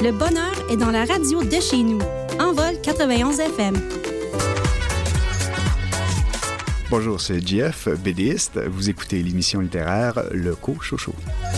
Le bonheur est dans la radio de chez nous. Envol 91 FM. Bonjour, c'est JF, BDiste. Vous écoutez l'émission littéraire Le Co-Chocho.